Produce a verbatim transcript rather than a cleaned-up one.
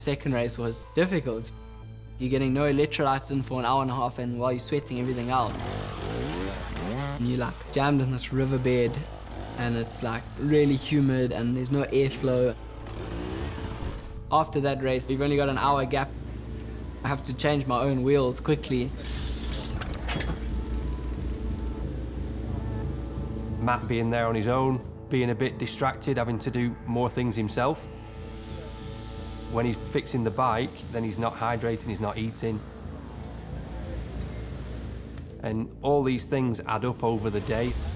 Second race was difficult. You're getting no electrolytes in for an hour and a half, and while you're sweating everything out. And you're like jammed in this riverbed, and it's like really humid and there's no airflow. After that race, you've only got an hour gap. I have to change my own wheels quickly. Matt being there on his own, being a bit distracted, having to do more things himself. When he's fixing the bike, then he's not hydrating, he's not eating. And all these things add up over the day.